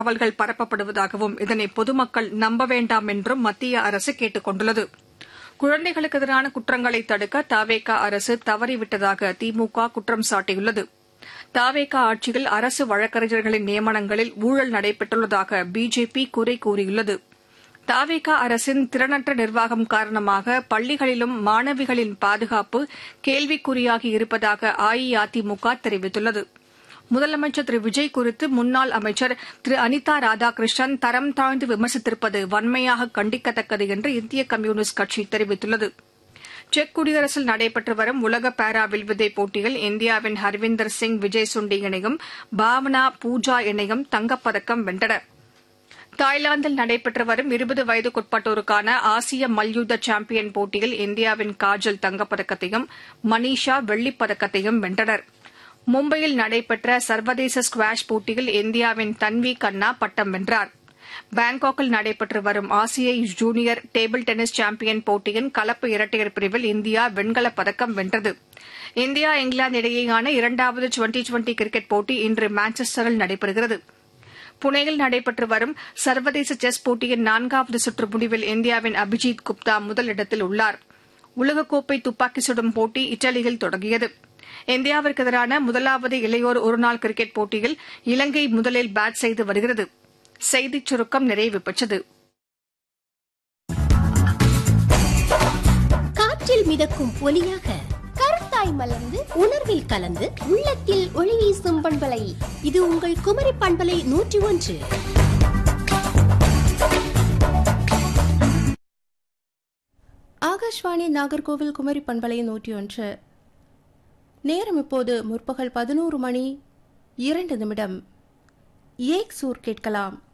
தகவல்கள் பரப்பப்படுவதாகவும் இதனை பொதுமக்கள் நம்ப வேண்டாம் என்றும் மத்திய அரசு கேட்டுக் கொண்டுள்ளது. குழந்தைகளுக்கு எதிரான குற்றங்களை தடுக்க தவேக அரசு தவறிவிட்டதாக திமுக குற்றம் சாட்டியுள்ளது. தவேக ஆட்சியில் அரசு வழக்கறிஞர்களின் நியமனங்களில் ஊழல் நடைபெற்றுள்ளதாக பிஜேபி குறை கூறியுள்ளது. தவேக அரசின் திறனற்ற நிர்வாகம் காரணமாக பள்ளிகளிலும் மாணவிகளின் பாதுகாப்பு கேள்விக்குறியாகி இருப்பதாக அஇஅதிமுக தெரிவித்துள்ளது. முதலமைச்சர் திரு விஜய் குறித்து முன்னாள் அமைச்சர் திரு அனிதா ராதாகிருஷ்ணன் தரம் தாழ்ந்து விமர்சித்திருப்பது வன்மையாக கண்டிக்கத்தக்கது என்று இந்திய கம்யூனிஸ்ட் கட்சி தெரிவித்துள்ளது. செக் குடியரசில் நடைபெற்று வரும் உலக பாரா வில்வித்தை போட்டியில் இந்தியாவின் ஹர்விந்தர் சிங் விஜய் சுண்டி இணையும் பாவனா பூஜா இணையும் தங்கப்பதக்கம் வென்றன. தாய்லாந்தில் நடைபெற்று வரும் 20 வயதுக்குட்பட்டோருக்கான ஆசிய மல்யுத்த சாம்பியன் போட்டியில் இந்தியாவின் காஜல் தங்கப்பதக்கத்தையும் மனிஷா வெள்ளிப்பதக்கத்தையும் வென்றனர். மும்பையில் நடைபெற்ற சர்வதேச ஸ்குவாஷ் போட்டியில் இந்தியாவின் தன்வி கண்ணா பட்டம் வென்றார். பாங்காக்கில் நடைபெற்று வரும் ஆசிய ஜூனியர் டேபிள் டென்னிஸ் சாம்பியன் போட்டியின் கலப்பு இரட்டையர் பிரிவில் இந்தியா வெண்கலப் பதக்கம் வென்றது. இந்தியா இங்கிலாந்து இடையேயான 2வது டுவெண்டி கிரிக்கெட் போட்டி இன்று மான்செஸ்டரில் நடைபெறுகிறது. புனேயில் நடைபெற்று வரும் சர்வதேச செஸ் போட்டியின் 4வது சுற்று முடிவில் இந்தியாவின் அபிஜித் குப்தா முதலிடத்தில் உள்ளார். உலகக்கோப்பை துப்பாக்கி சுடும் போட்டி இத்தாலியில் தொடங்கியது. இந்தியாவிற்கு எதிரான முதலாவது இளையோர் ஒருநாள் கிரிக்கெட் போட்டியில் இலங்கை முதலில் பேட் செய்து வருகிறது. செய்திச் சுருக்கம் நிறைவு பெற்றது. காற்றில் மிதக்கும் ஒலியாக கருத்தாய் மலர்ந்து உணர்வில் கலந்து உள்ளத்தில் ஒளி வீசும் பண்பலை இது உங்கள் குமரி பண்பலை 101. ஆகாஷ்வாணி நாகர்கோவில் குமரி பண்பலை 101. நேரம் இப்போது முற்பகல் 11 மணி 2 நிமிடம். ஏக் சூர் கேட்கலாம்.